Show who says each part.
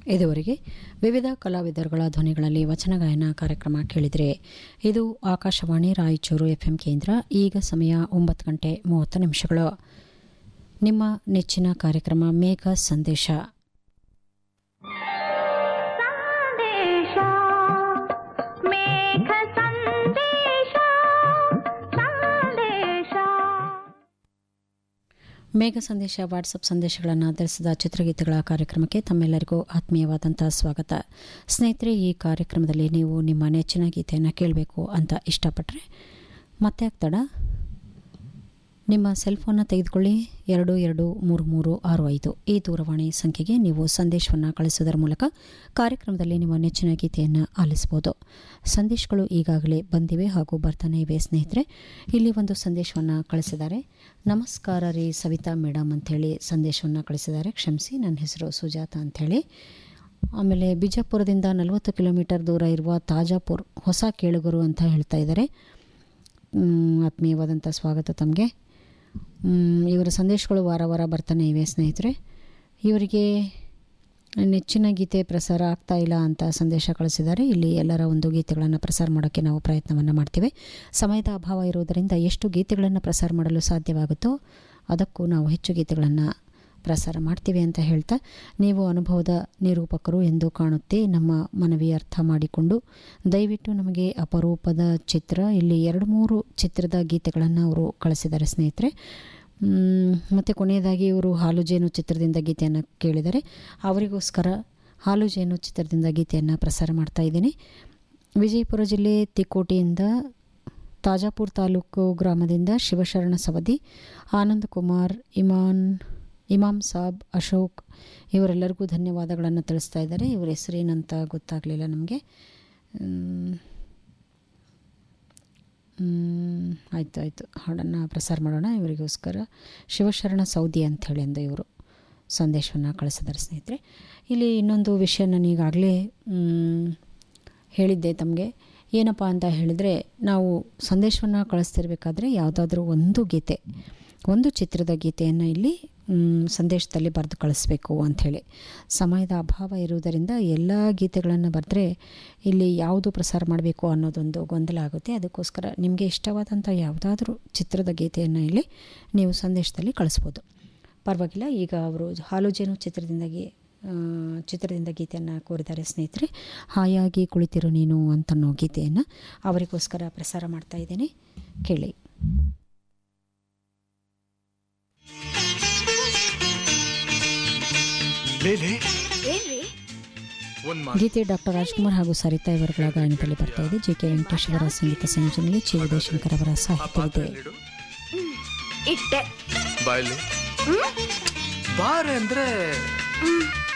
Speaker 1: ಇದುವರೆಗೆ ವಿವಿಧ ಕಲಾವಿದರುಗಳ ಧ್ವನಿಗಳಲ್ಲಿ ವಚನ ಗಾಯನ ಕಾರ್ಯಕ್ರಮ ಕೇಳಿದರೆ. ಇದು ಆಕಾಶವಾಣಿ ರಾಯಚೂರು FM ಕೇಂದ್ರ. ಈಗ ಸಮಯ 9:30. ನಿಮ್ಮ ನೆಚ್ಚಿನ ಕಾರ್ಯಕ್ರಮ ಮೇಘ ಸಂದೇಶ. ಮೇಘ ಸಂದೇಶ ವಾಟ್ಸಪ್ ಸಂದೇಶಗಳನ್ನು ಆಧರಿಸಿದ ಚಿತ್ರಗೀತೆಗಳ ಕಾರ್ಯಕ್ರಮಕ್ಕೆ ತಮ್ಮೆಲ್ಲರಿಗೂ ಆತ್ಮೀಯವಾದಂಥ ಸ್ವಾಗತ. ಸ್ನೇಹಿತರೆ, ಈ ಕಾರ್ಯಕ್ರಮದಲ್ಲಿ ನೀವು ನಿಮ್ಮ ನೆಚ್ಚಿನ ಗೀತೆಯನ್ನು ಕೇಳಬೇಕು ಅಂತ ಇಷ್ಟಪಟ್ಟರೆ ಮತ್ತೆ ಆಗ್ತಡ ನಿಮ್ಮ ಸೆಲ್ಫೋನ್ನ ತೆಗೆದುಕೊಳ್ಳಿ. 223365 ಈ ದೂರವಾಣಿ ಸಂಖ್ಯೆಗೆ ನೀವು ಸಂದೇಶವನ್ನು ಕಳಿಸುವುದರ ಮೂಲಕ ಕಾರ್ಯಕ್ರಮದಲ್ಲಿ ನಿಮ್ಮ ನೆಚ್ಚಿನ ಗೀತೆಯನ್ನು ಆಲಿಸಬಹುದು. ಸಂದೇಶಗಳು ಈಗಾಗಲೇ ಬಂದಿವೆ ಹಾಗೂ ಬರ್ತಾನೆ ಇವೆ. ಸ್ನೇಹಿತರೆ, ಇಲ್ಲಿ ಒಂದು ಸಂದೇಶವನ್ನು ಕಳಿಸಿದ್ದಾರೆ. ನಮಸ್ಕಾರ ರೀ ಸವಿತಾ ಮೇಡಮ್ ಅಂಥೇಳಿ ಸಂದೇಶವನ್ನು ಕಳಿಸಿದ್ದಾರೆ. ಕ್ಷಮಿಸಿ, ನನ್ನ ಹೆಸರು ಸುಜಾತ ಅಂಥೇಳಿ. ಆಮೇಲೆ ಬಿಜಾಪುರದಿಂದ 40 ಕಿಲೋಮೀಟರ್ ದೂರ ಇರುವ ತಾಜಾಪುರ್ ಹೊಸ ಕೇಳುಗರು ಅಂತ ಹೇಳ್ತಾ ಇದ್ದಾರೆ. ಆತ್ಮೀಯವಾದಂಥ ಸ್ವಾಗತ ತಮಗೆ. ಇವರ ಸಂದೇಶಗಳು ವಾರ ವಾರ ಬರ್ತಾನೆ ಇವೆ. ಸ್ನೇಹಿತರೆ, ಇವರಿಗೆ ನೆಚ್ಚಿನ ಗೀತೆ ಪ್ರಸಾರ ಆಗ್ತಾ ಇಲ್ಲ ಅಂತ ಸಂದೇಶ ಕಳಿಸಿದ್ದಾರೆ. ಇಲ್ಲಿ ಎಲ್ಲರ ಒಂದು ಗೀತೆಗಳನ್ನು ಪ್ರಸಾರ ಮಾಡೋಕ್ಕೆ ನಾವು ಪ್ರಯತ್ನವನ್ನು ಮಾಡ್ತೀವಿ. ಸಮಯದ ಅಭಾವ ಇರುವುದರಿಂದ ಎಷ್ಟು ಗೀತೆಗಳನ್ನು ಪ್ರಸಾರ ಮಾಡಲು ಸಾಧ್ಯವಾಗುತ್ತೋ ಅದಕ್ಕೂ ನಾವು ಹೆಚ್ಚು ಗೀತೆಗಳನ್ನು ಪ್ರಸಾರ ಮಾಡ್ತೀವಿ ಅಂತ ಹೇಳ್ತಾ, ನೀವು ಅನುಭವದ ನಿರೂಪಕರು ಎಂದು ಕಾಣುತ್ತೆ. ನಮ್ಮ ಮನವಿ ಅರ್ಥ ಮಾಡಿಕೊಂಡು ದಯವಿಟ್ಟು ನಮಗೆ ಅಪರೂಪದ ಚಿತ್ರ, ಇಲ್ಲಿ 2-3 ಚಿತ್ರದ ಗೀತೆಗಳನ್ನು ಅವರು ಕಳಿಸಿದ್ದಾರೆ ಸ್ನೇಹಿತರೆ. ಮತ್ತು ಕೊನೆಯದಾಗಿ ಇವರು ಹಾಲು ಜೇನು ಚಿತ್ರದಿಂದ ಗೀತೆಯನ್ನು ಕೇಳಿದರೆ, ಅವರಿಗೋಸ್ಕರ ಹಾಲು ಜೇನು ಚಿತ್ರದಿಂದ ಗೀತೆಯನ್ನು ಪ್ರಸಾರ ಮಾಡ್ತಾ ಇದ್ದೀನಿ. ವಿಜಯಪುರ ಜಿಲ್ಲೆ ತಿಕೋಟಿಯಿಂದ ತಾಜಾಪುರ್ ತಾಲೂಕು ಗ್ರಾಮದಿಂದ ಶಿವಶರಣ ಸವದಿ, ಆನಂದ್ ಕುಮಾರ್, ಇಮಾಮ್ ಸಾಬ್, ಅಶೋಕ್ ಇವರೆಲ್ಲರಿಗೂ ಧನ್ಯವಾದಗಳನ್ನು ತಿಳಿಸ್ತಾ ಇದ್ದಾರೆ. ಇವರ ಹೆಸರೇನಂತ ಗೊತ್ತಾಗಲಿಲ್ಲ ನಮಗೆ. ಆಯಿತು, ಹಾಡನ್ನು ಪ್ರಸಾರ ಮಾಡೋಣ. ಇವರಿಗೋಸ್ಕರ ಶಿವಶರಣ ಸೌದಿ ಅಂಥೇಳಿ ಎಂದು ಇವರು ಸಂದೇಶವನ್ನು ಕಳಿಸಿದ್ದಾರೆ. ಸ್ನೇಹಿತರೆ, ಇಲ್ಲಿ ಇನ್ನೊಂದು ವಿಷಯ ನಾನು ಈಗಾಗಲೇ ಹೇಳಿದ್ದೆ ತಮಗೆ. ಏನಪ್ಪ ಅಂತ ಹೇಳಿದರೆ, ನಾವು ಸಂದೇಶವನ್ನು ಕಳಿಸ್ತಿರ್ಬೇಕಾದ್ರೆ ಯಾವುದಾದ್ರೂ ಒಂದು ಚಿತ್ರದ ಗೀತೆಯನ್ನು ಇಲ್ಲಿ ಸಂದೇಶದಲ್ಲಿ ಬರೆದು ಕಳಿಸ್ಬೇಕು ಅಂಥೇಳಿ. ಸಮಯದ ಅಭಾವ ಇರುವುದರಿಂದ ಎಲ್ಲ ಗೀತೆಗಳನ್ನು ಬರೆದ್ರೆ ಇಲ್ಲಿ ಯಾವುದು ಪ್ರಸಾರ ಮಾಡಬೇಕು ಅನ್ನೋದೊಂದು ಗೊಂದಲ ಆಗುತ್ತೆ. ಅದಕ್ಕೋಸ್ಕರ ನಿಮಗೆ ಇಷ್ಟವಾದಂಥ ಯಾವುದಾದ್ರೂ ಚಿತ್ರದ ಗೀತೆಯನ್ನು ಇಲ್ಲಿ ನೀವು ಸಂದೇಶದಲ್ಲಿ ಕಳಿಸ್ಬೋದು, ಪರವಾಗಿಲ್ಲ. ಈಗ ಅವರು ಹಾಲು ಜೇನು ಚಿತ್ರದಿಂದ ಗೀತೆಯನ್ನು ಕೋರಿದ್ದಾರೆ ಸ್ನೇಹಿತರೆ. ಹಾಯಾಗಿ ಕುಳಿತಿರು ನೀನು ಅಂತನ್ನೋ ಗೀತೆಯನ್ನು ಅವರಿಗೋಸ್ಕರ ಪ್ರಸಾರ ಮಾಡ್ತಾ ಇದ್ದೇನೆ, ಕೇಳಿ. ಗೀತೆ ಡಾಕ್ಟರ್ ರಾಜ್ಕುಮಾರ್ ಹಾಗೂ ಸರಿತಾ ಇವರುಗಳ ಗಾಯನದಲ್ಲಿ ಬರ್ತಾ ಇದೆ. ಜೆ ಕೆ ವೆಂಕಟೇಶ್ ಅವರ ಸಂಗೀತ ಸಂಯೋಜನೆಯಲ್ಲಿ ಚಿ ವಿಜಯಶಂಕರ್ ಅವರ ಸಾಹಿತ್ಯವಿದೆ.
Speaker 2: ಬಾರೆ ಅಂದ್ರೆ